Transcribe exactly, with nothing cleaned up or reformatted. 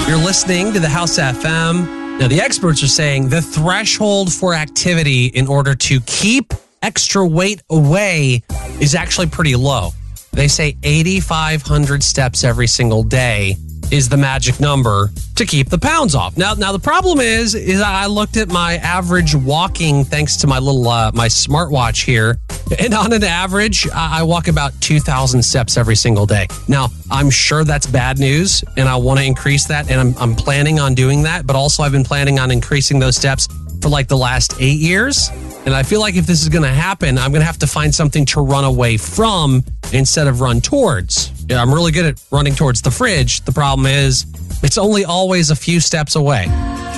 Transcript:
You're listening to the House F M. Now, the experts are saying the threshold for activity in order to keep extra weight away is actually pretty low. They say eighty-five hundred steps every single day is the magic number to keep the pounds off. Now, now the problem is, is I looked at my average walking thanks to my little uh, my smartwatch here, and on an average, I walk about two thousand steps every single day. Now, I'm sure that's bad news, and I want to increase that, and I'm, I'm planning on doing that. But also, I've been planning on increasing those steps for like the last eight years. And I feel like if this is going to happen, I'm going to have to find something to run away from instead of run towards. Yeah, I'm really good at running towards the fridge. The problem is, it's only always a few steps away.